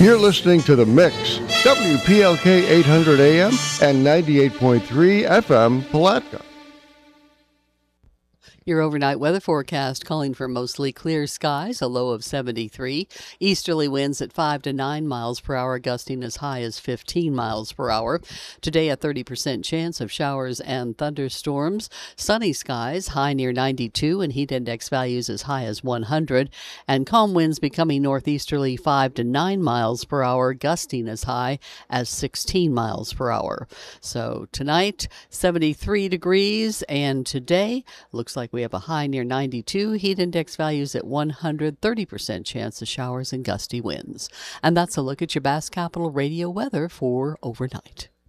You're listening to The Mix, WPLK 800 AM and 98.3 FM, Palatka. Your overnight weather forecast calling for mostly clear skies, a low of 73. Easterly winds at 5 to 9 miles per hour, gusting as high as 15 miles per hour. Today, a 30% chance of showers and thunderstorms. Sunny skies, high near 92, and heat index values as high as 100. And calm winds becoming northeasterly 5 to 9 miles per hour, gusting as high as 16 miles per hour. So tonight, 73 degrees, and today, looks like we have a high near 92, heat index values at 100, 30% chance of showers and gusty winds. And that's a look at your Bass Capital Radio weather for overnight.